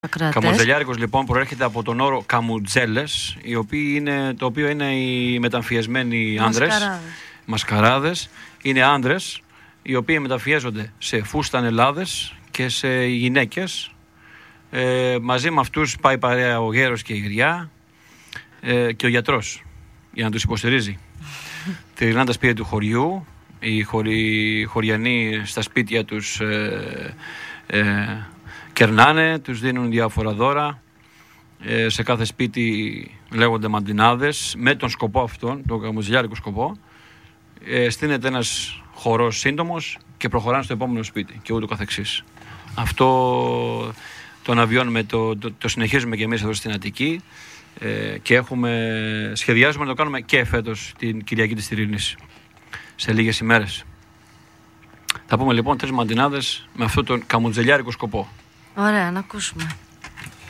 Καμουτζελιάρικος λοιπόν προέρχεται από τον όρο καμουτζέλες, το οποίο είναι οι μεταμφιεσμένοι άνδρες, μασκαράδες. Είναι άνδρες οι οποίοι μεταμφιέζονται σε φούστανελάδες και σε γυναίκες. Μαζί με αυτούς πάει παρέα ο γέρος και η γριά και ο γιατρός για να τους υποστηρίζει. Τριγυρνάνε τα σπίτια του χωριού, οι χωριανοί στα σπίτια τους κερνάνε, τους δίνουν διάφορα δώρα. Σε κάθε σπίτι λέγονται μαντινάδες με τον σκοπό αυτόν, τον καμουτζελιάρικο σκοπό. Στείνεται ένας χορός σύντομος και προχωράνε στο επόμενο σπίτι και ούτω καθεξής. Αυτό το αναβιώνουμε, το συνεχίζουμε και εμείς εδώ στην Αττική και σχεδιάζουμε να το κάνουμε και φέτος την Κυριακή της Τυρινής, σε λίγες ημέρες. Θα πούμε λοιπόν 3 μαντινάδες με αυτόν τον καμουτζελιάρικο σκοπό. Ωραία, να ακούσουμε.